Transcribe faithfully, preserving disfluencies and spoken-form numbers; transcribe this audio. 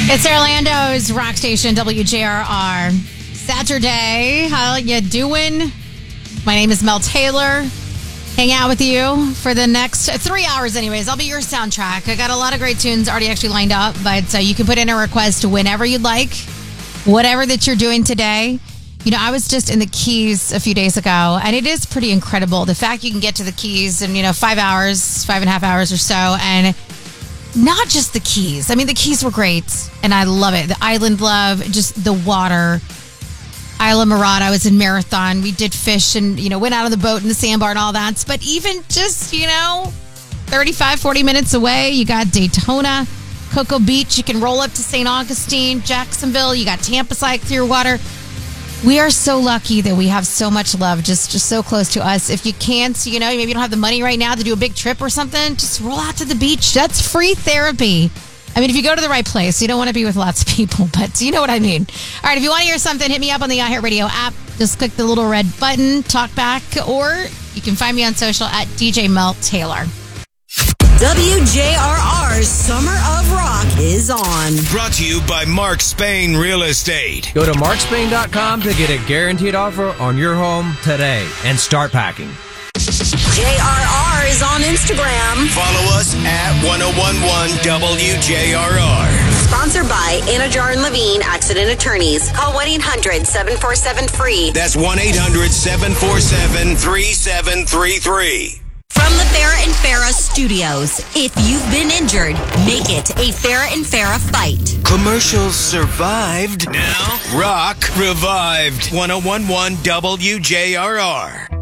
It's Orlando's rock station, W J R R. Saturday, how you doing? My name is Mel Taylor. Hang out with you for the next three hours anyways. I'll be your soundtrack. I got a lot of great tunes already actually lined up, but uh, you can put in a request whenever you'd like, whatever that you're doing today. You know, I was just in the Keys a few days ago, and it is pretty incredible. The fact you can get to the Keys in, you know, five hours, five and a half hours or so, and not just the Keys. I mean, the Keys were great, and I love it. The island love, just the water. Isla Mirada, I was in Marathon. We did fish and, you know, went out on the boat in the sandbar and all that. But even just, you know, thirty-five, forty minutes away, you got Daytona, Cocoa Beach. You can roll up to Saint Augustine, Jacksonville. You got Tampa Side, Clearwater. We are so lucky that we have so much love just, just so close to us. If you can't, you know, maybe you don't have the money right now to do a big trip or something, just roll out to the beach. That's free therapy. I mean, if you go to the right place, you don't want to be with lots of people, but you know what I mean. All right, if you want to hear something, hit me up on the iHeartRadio app. Just click the little red button, talk back, or you can find me on social at D J Mel Taylor. W J R R's Summer of Rock is on. Brought to you by Mark Spain Real Estate. Go to mark spain dot com to get a guaranteed offer on your home today and start packing. J R R is on Instagram. Follow us at ten eleven W J R R. Sponsored by Anajar and Levine Accident Attorneys. Call one eight hundred seven four seven free. That's one eight hundred seven four seven three seven three three. From the Farrah and Farrah studios, if you've been injured, make it a Farrah and Farrah fight. Commercials survived. Now, rock revived. ten eleven W J R R.